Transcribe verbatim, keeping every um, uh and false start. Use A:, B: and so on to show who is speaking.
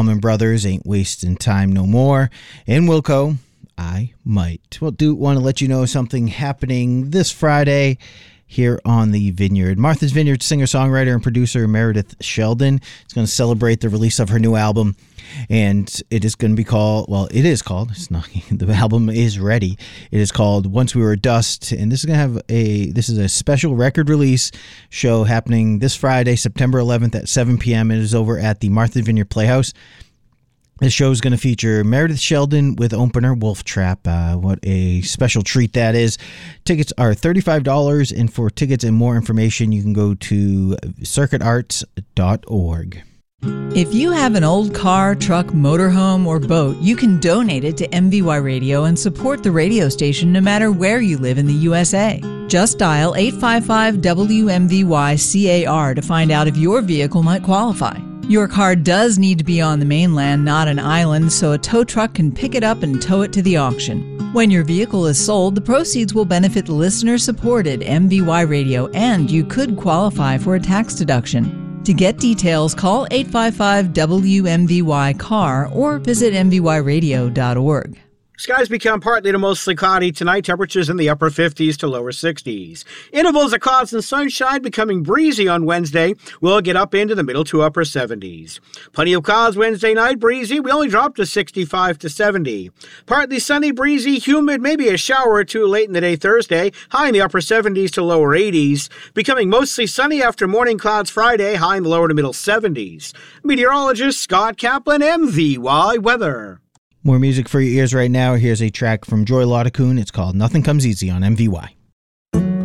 A: Allman Brothers, Ain't Wasting Time No More. In Wilco, I Might. Well, do want to let you know something happening this Friday here on the Vineyard. Martha's Vineyard singer-songwriter and producer Meredith Sheldon is going to celebrate the release of her new album, and it is going to be called, well, it is called, it's not, the album is ready. It is called Once We Were Dust, and this is going to have a, this is a special record release show happening this Friday, September eleventh at seven p.m. It is over at the Martha's Vineyard Playhouse. This show is going to feature Meredith Sheldon with opener Wolf Trap. Uh, what a special treat that is. Tickets are thirty-five dollars, and for tickets and more information, you can go to circuit arts dot org.
B: If you have an old car, truck, motorhome, or boat, you can donate it to M V Y Radio and support the radio station no matter where you live in the U S A. Just dial eight five five W M V Y C A R to find out if your vehicle might qualify. Your car does need to be on the mainland, not an island, so a tow truck can pick it up and tow it to the auction. When your vehicle is sold, the proceeds will benefit listener-supported M V Y Radio, and you could qualify for a tax deduction. To get details, call eight five five W M V Y C A R or visit M V Y radio dot org.
C: Skies become partly to mostly cloudy tonight. Temperatures in the upper fifties to lower sixties. Intervals of clouds and sunshine becoming breezy on Wednesday. We'll get up into the middle to upper seventies. Plenty of clouds Wednesday night, breezy. We only drop to sixty-five to seventy. Partly sunny, breezy, humid, maybe a shower or two late in the day Thursday. High in the upper seventies to lower eighties. Becoming mostly sunny after morning clouds Friday. High in the lower to middle seventies. Meteorologist Scott Kaplan, M V Y Weather.
A: More music for your ears right now. Here's a track from Joy Laudacoon. It's called Nothing Comes Easy on M V Y.